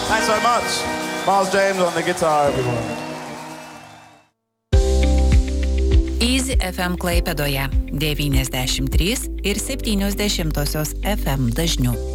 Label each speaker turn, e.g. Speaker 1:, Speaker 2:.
Speaker 1: Thanks so much. Miles James on the guitar, everyone.
Speaker 2: Easy FM Klaipėdoje 93 ir 70 FM dažniu.